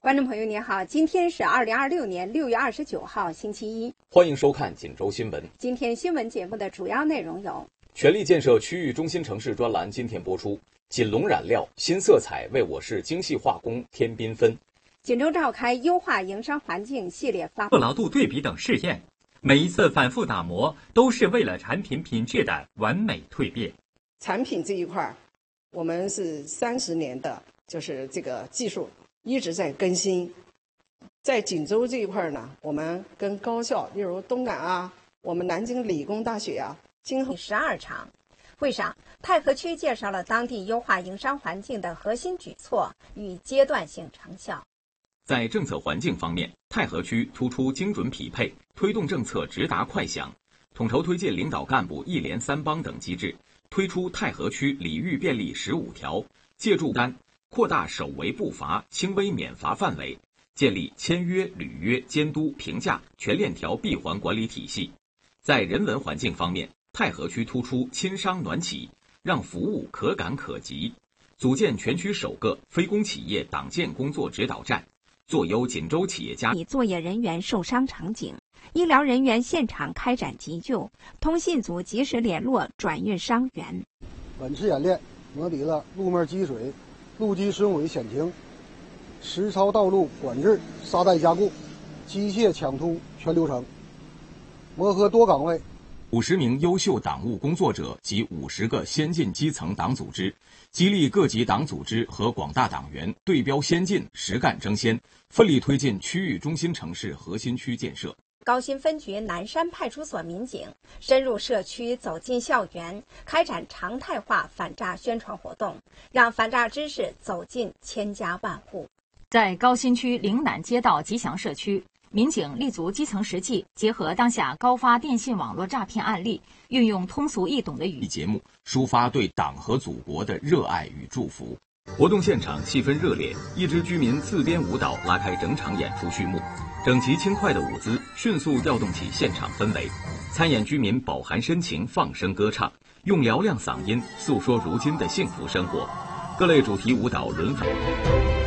观众朋友您好，今天是2026年6月29号，星期一。 欢迎收看锦州新闻。 今天新闻节目的主要内容有： 全力建设区域中心城市专栏今天播出，锦龙染料新色彩为我市精细化工添缤纷。 锦州召开优化营商环境系列发布劳度对比等试验，每一次反复打磨都是为了产品品质的完美蜕变。 产品这一块，我们是30年的，就是这个技术一直在更新。在锦州这一块呢，我们跟高校，例如东莞啊，我们南京理工大学啊，今后 12场。会上，太和区介绍了当地优化营商环境的核心举措与阶段性成效。 在政策环境方面，太和区突出精准匹配，推动政策直达快响，统筹推进领导干部一连三帮等机制，推出太和区礼遇便利15条，借助单扩大首违不罚、轻微免罚范围，建立签约、履约、监督、评价全链条闭环管理体系。在人文环境方面，太和区突出亲商暖企，让服务可感可及，组建全区首个非公企业党建工作指导站，做优锦州企业家。 作业人员受伤场景，医疗人员现场开展急救，通信组及时联络转运伤员。 本次演练模拟了路面积水、路基损毁险情、实操道路管制、沙袋加固、机械抢突全流程，磨合多岗位 50名优秀党务工作者及50个先进基层党组织，激励各级党组织和广大党员对标先进、实干争先，奋力推进区域中心城市核心区建设。 高新分局南山派出所民警深入社区，走进校园，开展常态化反诈宣传活动，让反诈知识走进千家万户。 在高新区岭南街道吉祥社区，民警立足基层实际，结合当下高发电信网络诈骗案例，运用通俗易懂的语节目，抒发对党和祖国的热爱与祝福。活动现场气氛热烈，一支居民自编舞蹈拉开整场演出序幕，整齐轻快的舞姿迅速调动起现场氛围。参演居民饱含深情放声歌唱，用嘹亮嗓音诉说如今的幸福生活。各类主题舞蹈轮番。